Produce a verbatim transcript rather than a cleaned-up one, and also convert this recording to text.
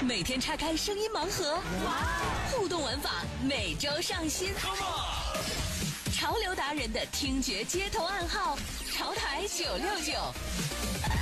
每天拆开声音盲盒，哇！互动玩法每周上新。潮流达人的听觉街头暗号，潮台九六九。